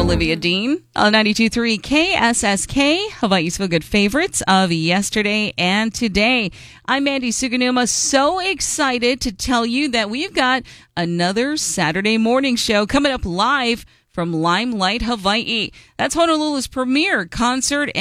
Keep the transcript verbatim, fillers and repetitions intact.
Olivia Dean on ninety-two point three K S S K, Hawaii's Feel Good favorites of yesterday and today. I'm Mandy Suganuma, so excited to tell you that we've got another Saturday morning show coming up live from Limelight, Hawaii. That's Honolulu's premier concert